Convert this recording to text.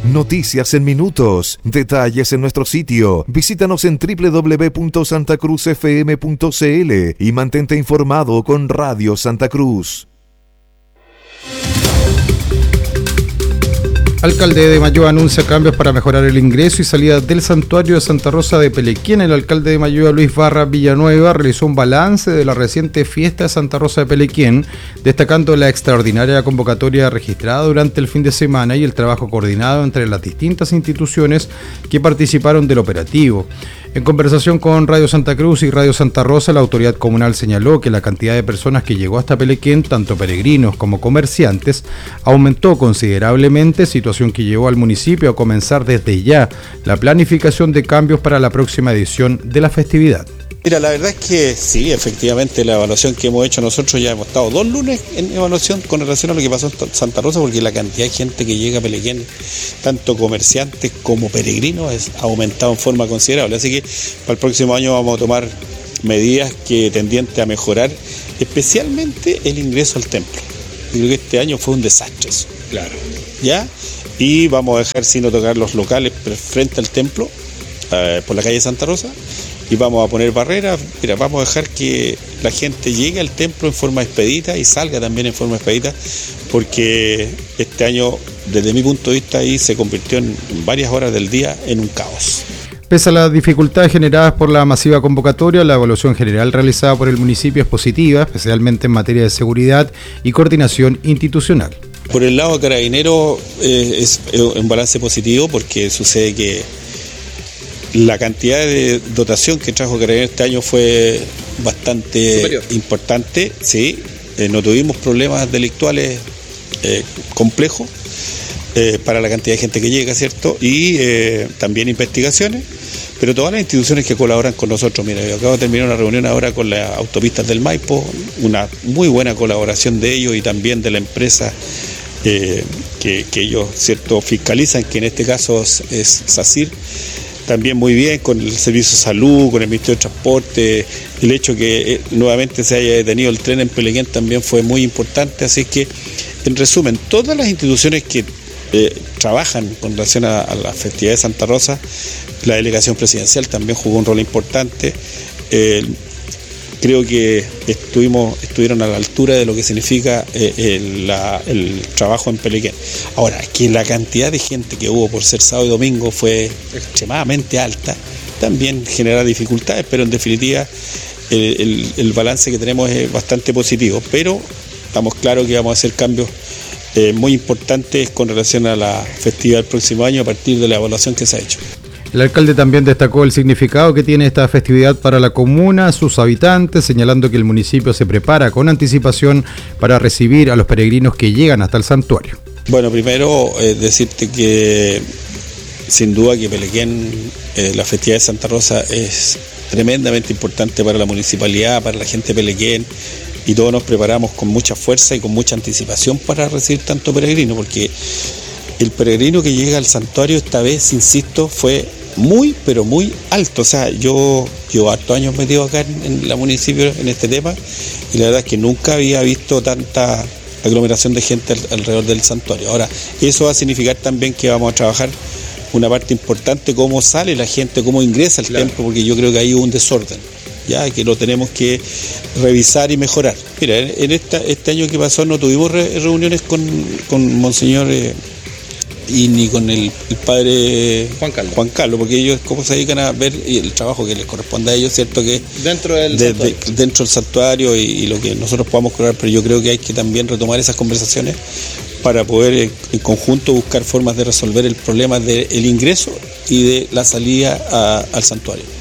Noticias en minutos, detalles en nuestro sitio. Visítanos en www.santacruzfm.cl y mantente informado con Radio Santa Cruz. Alcalde de Mayoa anuncia cambios para mejorar el ingreso y salida del santuario de Santa Rosa de Pelequén. El alcalde de Mayoa, Luis Barra Villanueva, realizó un balance de la reciente fiesta de Santa Rosa de Pelequén, destacando la extraordinaria convocatoria registrada durante el fin de semana y el trabajo coordinado entre las distintas instituciones que participaron del operativo. En conversación con Radio Santa Cruz y Radio Santa Rosa, la autoridad comunal señaló que la cantidad de personas que llegó hasta Pelequén, tanto peregrinos como comerciantes, aumentó considerablemente, situación que llevó al municipio a comenzar desde ya la planificación de cambios para la próxima edición de la festividad. Mira, la verdad es que sí, efectivamente la evaluación que hemos hecho nosotros, ya hemos estado 2 lunes en evaluación con relación a lo que pasó en Santa Rosa, porque la cantidad de gente que llega a Pelequén, tanto comerciantes como peregrinos, ha aumentado en forma considerable. Así que para el próximo año vamos a tomar medidas que tendientes a mejorar, especialmente el ingreso al templo. Yo creo que este año fue un desastre eso. Claro. ¿Ya? Y vamos a dejar sin tocar los locales frente al templo, por la calle Santa Rosa, y vamos a poner barreras. Mira, vamos a dejar que la gente llegue al templo en forma expedita y salga también en forma expedita, porque este año, desde mi punto de vista, ahí se convirtió en varias horas del día en un caos. Pese a las dificultades generadas por la masiva convocatoria, la evaluación general realizada por el municipio es positiva, especialmente en materia de seguridad y coordinación institucional. Por el lado de Carabineros es un balance positivo, porque sucede que la cantidad de dotación que trajo Carabineros este año fue bastante superior, importante, sí. No tuvimos problemas delictuales complejos para la cantidad de gente que llega, ¿cierto? Y también investigaciones, pero todas las instituciones que colaboran con nosotros. Mira, yo acabo de terminar una reunión ahora con las autopistas del Maipo, una muy buena colaboración de ellos y también de la empresa que ellos, ¿cierto?, fiscalizan, que en este caso es SACIR. También muy bien con el Servicio de Salud, con el Ministerio de Transporte. El hecho que nuevamente se haya detenido el tren en Pelequén también fue muy importante. Así que, en resumen, todas las instituciones que trabajan con relación a la festividad de Santa Rosa, la delegación presidencial también jugó un rol importante. Creo que estuvieron a la altura de lo que significa el trabajo en Pelequén. Ahora, que la cantidad de gente que hubo por ser sábado y domingo fue extremadamente alta, también genera dificultades, pero en definitiva el balance que tenemos es bastante positivo. Pero estamos claros que vamos a hacer cambios muy importantes con relación a la festividad del próximo año a partir de la evaluación que se ha hecho. El alcalde también destacó el significado que tiene esta festividad para la comuna, sus habitantes, señalando que el municipio se prepara con anticipación para recibir a los peregrinos que llegan hasta el santuario. Bueno, primero decirte que sin duda que Pelequén, la festividad de Santa Rosa es tremendamente importante para la municipalidad, para la gente de Pelequén, y todos nos preparamos con mucha fuerza y con mucha anticipación para recibir tanto peregrino, porque el peregrino que llega al santuario esta vez, insisto, fue muy, pero muy alto. O sea, yo llevo hartos años metido acá en la municipio en este tema, y la verdad es que nunca había visto tanta aglomeración de gente alrededor del santuario. Ahora, eso va a significar también que vamos a trabajar una parte importante, cómo sale la gente, cómo ingresa al templo, porque yo creo que hay un desorden, ya que lo tenemos que revisar y mejorar. Mira, en este año que pasó no tuvimos reuniones con Monseñor y ni con el padre Juan Carlos, porque ellos cómo se dedican a ver el trabajo que les corresponde a ellos, cierto, que dentro del santuario y lo que nosotros podamos cobrar, pero yo creo que hay que también retomar esas conversaciones para poder en conjunto buscar formas de resolver el problema del ingreso y de la salida al santuario.